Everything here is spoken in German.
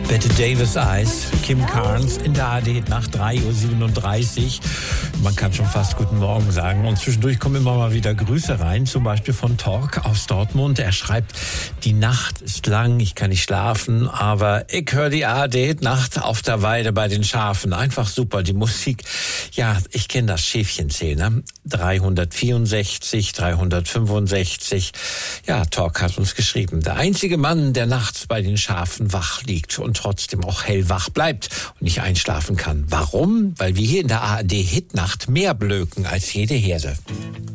Bette Davis Eyes, Kim Carnes in der ARD nach 3:37 Uhr. Man kann schon fast Guten Morgen sagen. Und zwischendurch kommen immer mal wieder Grüße rein, zum Beispiel von Tork aus Dortmund. Er schreibt, die Nacht ist lang, ich kann nicht schlafen, aber ich höre die ARD Nacht auf der Weide bei den Schafen. Einfach super, die Musik. Ja, ich kenne das Schäfchenzählen, ne? 364, 365. Ja, Tork hat uns geschrieben. Der einzige Mann, der nachts bei den Schafen wach liegt und trotzdem auch hellwach bleibt und nicht einschlafen kann. Warum? Weil wir hier in der ARD Hitnacht mehr blöken als jede Herde.